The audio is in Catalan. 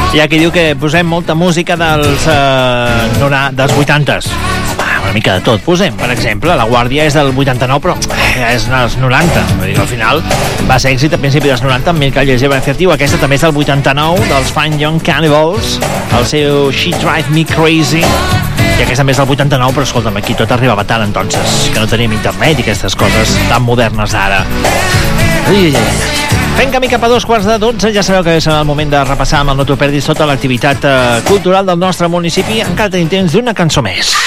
Hi ha qui diu que posem molta música dels 80s. Una mica de tot. Posem, per exemple, La Guàrdia és del 89, però és dels 90. Vull dir que al final va ser èxit a principi dels 90 amb Mil calles lleva efectiu. Aquesta també és del 89, dels Fine Young Cannibals, el seu She Drive Me Crazy. I aquesta també és del 89, però escolta'm, aquí tot arribava tant entonces, que no teníem internet i aquestes coses tan modernes ara. Fent camí cap a 2:45, ja sabeu que serà el moment de repassar amb el No t'ho perdis tota l'activitat cultural del nostre municipi. Encara tenim temps d'una cançó més.